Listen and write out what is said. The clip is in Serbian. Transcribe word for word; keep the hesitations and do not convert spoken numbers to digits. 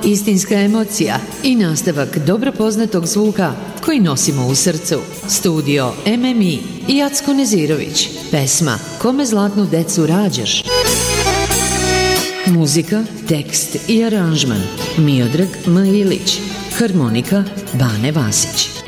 istinska emocija i nastavak dobro poznatog zvuka koji nosimo u srcu. Studio M M I i Jacko Nezirović. Pesma Kome zlatnu decu rađaš. Muzika, tekst i aranžman Miodrag M. Ilić. Harmonika Bane Vasić.